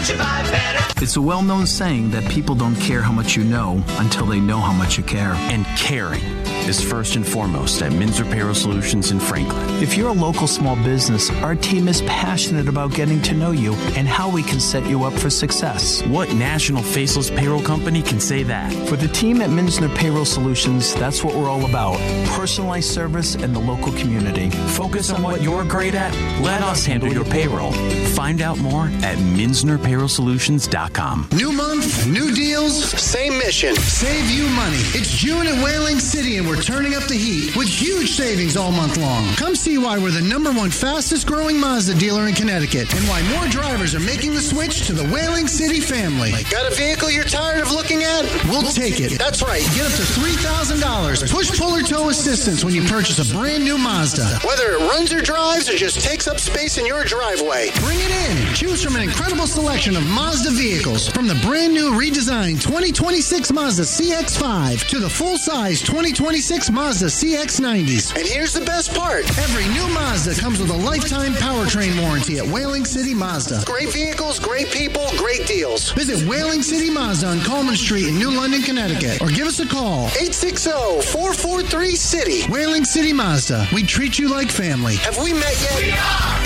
It's a well-known saying that people don't care how much you know until they know how much you care. And caring is first and foremost at Minzer Payroll Solutions in Franklin. If you're a local small business, our team is passionate about getting to know you and how we can set you up for success. What national faceless payroll company can say that? For the team at Minzer Payroll Solutions, that's what we're all about. Personalized service in the local community. Focus on what you're great at. Let us handle your payroll. Find out more at MinznerPayrollSolutions.com. New month, new deals, same mission. Save you money. It's June at Whaling City, and we're turning up the heat with huge savings all month long. Come see why we're the #1 fastest growing Mazda dealer in Connecticut and why more drivers are making the switch to the Whaling City family. Got a vehicle you're tired of looking at? We'll take it. That's right. Get up to $3,000 push, pull, or tow assistance when you purchase a brand new Mazda. Whether it runs or drives or just takes up space in your driveway, bring it in. Choose from an incredible selection of Mazda vehicles, from the brand new redesigned 2026 Mazda CX-5 to the full-size 2026 Mazda CX-90s. And here's the best part. Every new Mazda comes with a lifetime powertrain warranty at Whaling City Mazda. Great vehicles, great people, great deals. Visit Whaling City Mazda on Coleman Street in New London, Connecticut, or give us a call, 860-443-CITY. Whaling City Mazda. We treat you like family. Have we met yet? We are!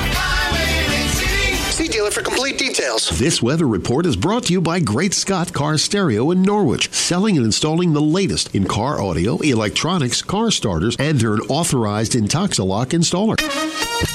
See dealer for complete details. This weather report is brought to you by Great Scott Car Stereo in Norwich, selling and installing the latest in car audio, electronics, car starters, and they're an authorized Intoxalock installer.